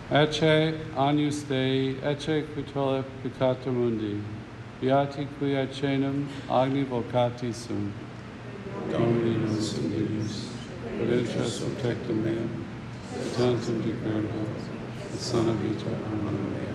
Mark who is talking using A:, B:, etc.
A: Ecce agnus Dei, ecce qui tollet peccata mundi, beati qui aecenum agni vocati sunt. Domini nos invidius, credentias protectum meum, et tantum de et sana vita. Amen.